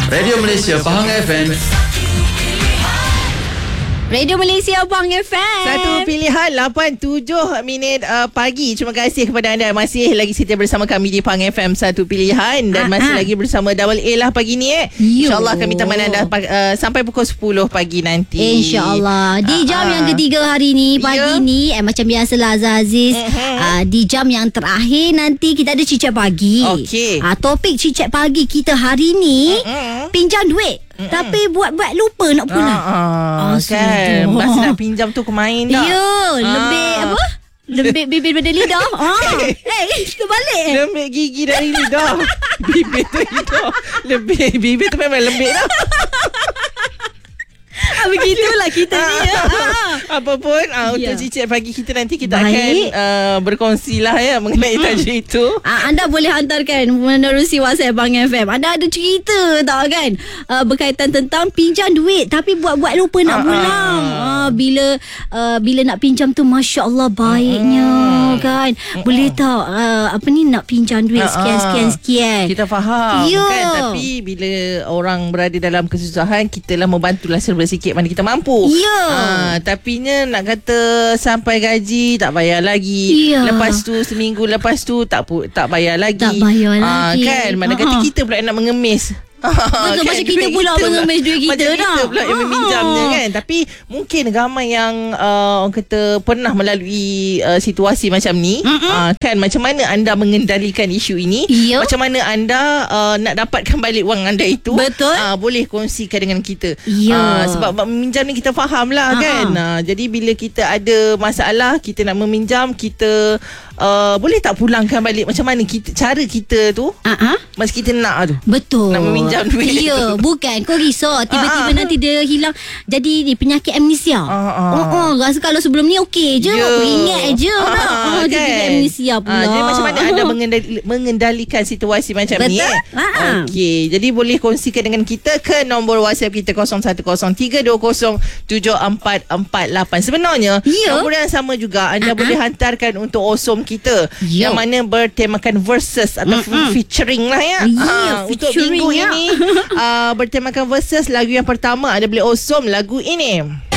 Radio Malaysia Pahang FM. Radio Malaysia Pahang FM. Satu pilihan 8-7 minit pagi. Terima kasih kepada anda masih lagi setia bersama kami di Pahang FM Satu Pilihan. Dan masih lagi bersama Double A lah pagi ni InsyaAllah kami teman anda sampai pukul 10 pagi nanti, InsyaAllah. Di jam yang ketiga hari ni, pagi ni macam biasalah Aziz, di jam yang terakhir nanti kita ada cicak pagi. Okey. Topik cicak pagi kita hari ni pinjam duit tapi buat-buat lupa nak pulang. Kan masa nak pinjam tu kemain dah. Ya, lebih apa? Lembik bibir daripada lidah. Terbalik. Lembik gigi dari lidah. Bibir tu lidah. Bibir tu memang lembik dah. Begitulah kita ni. Apapun untuk cicit pagi kita nanti kita akan berkongsi lah mengenai tajuk itu. Anda boleh hantarkan menerusi WhatsApp Bang FM. Anda ada cerita tak kan berkaitan tentang pinjam duit tapi buat-buat lupa nak pulang. Bila nak pinjam tu Masya Allah baiknya kan. Boleh tak nak pinjam duit sekian. Kita faham kan. Tapi bila orang berada dalam kesusahan, kita lah membantulah serba sikit mana kita mampu. Tapi nak kata sampai gaji tak bayar lagi. Lepas tu seminggu lepas tu tak bayar lagi. Kan mana kata kita pula nak mengemis. Betul, macam kita pula mengemis duit kita dah. Macam kita pula yang meminjamnya kan. Tapi mungkin ramai yang orang kata pernah melalui situasi macam ni. Kan macam mana anda mengendalikan isu ini? Macam mana anda nak dapatkan balik wang anda itu? Betul. Boleh kongsikan dengan kita. Sebab meminjam ni kita faham lah kan. Jadi bila kita ada masalah, kita nak meminjam, kita boleh tak pulangkan balik? Macam mana cara kita tu masa kita nak tu? Betul. Nak meminjam duit. Bukan kau risau tiba-tiba nanti dia hilang jadi penyakit amnesia. Rasa kalau sebelum ni okey je, ingat je jadi kan? Amnesia pula. Jadi macam mana anda mengendalikan situasi macam ni? Okey, jadi boleh kongsikan dengan kita ke nombor WhatsApp kita 0103207448. Sebenarnya nombor yang sama juga anda boleh hantarkan untuk Osom kita yang mana bertemakan versus atau featuring lah untuk minggu ini bertemakan versus. Lagu yang pertama anda boleh Osom lagu ini.